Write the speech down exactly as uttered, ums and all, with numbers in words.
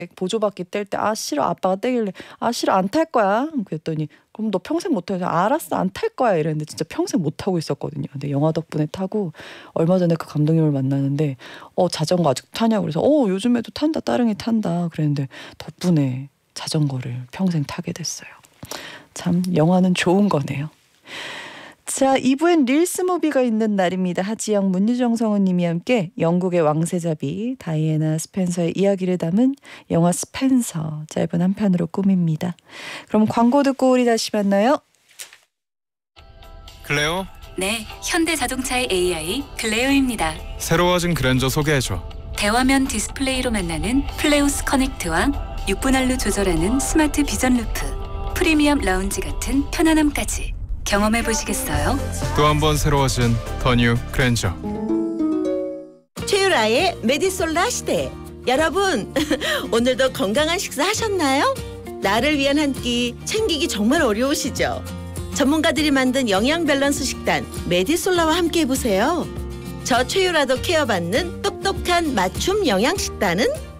보조바퀴 뗄 때 "아 싫어." 아빠가 떼길래 "아 싫어. 안 탈 거야." 그랬더니 "그럼 너 평생 못 타요." "알았어. 안 탈 거야." 이랬는데 진짜 평생 못 타고 있었거든요. 근데 영화 덕분에 타고 얼마 전에 그 감독님을 만나는데 "어 자전거 아직도 타냐?" 그래서 "어 요즘에도 탄다. 따릉이 탄다." 그랬는데 덕분에 자전거를 평생 타게 됐어요. 참 영화는 좋은 거네요. 자, 이 부엔 릴스 무비가 있는 날입니다. 하지영, 문유정 성우님이 함께 영국의 왕세자비 다이애나 스펜서의 이야기를 담은 영화 스펜서 짧은 한 편으로 꾸밉니다. 그럼 광고 듣고 우리 다시 만나요. 클레오? 네, 현대자동차의 에이아이 클레오입니다. 새로워진 그랜저 소개해줘. 대화면 디스플레이로 만나는 플레오스 커넥트와 육 분할로 조절하는 스마트 비전 루프, 프리미엄 라운지 같은 편안함까지 경험해 보시겠어요? 또 한 번 새로워진 더 뉴 그랜저. 최유라의 메디솔라 시대. 여러분 오늘도 건강한 식사 하셨나요? 나를 위한 한 끼 챙기기 정말 어려우시죠? 전문가들이 만든 영양 밸런스 식단 메디솔라와 함께 해보세요. 저 최유라도 케어받는 똑똑한 맞춤 영양 식단은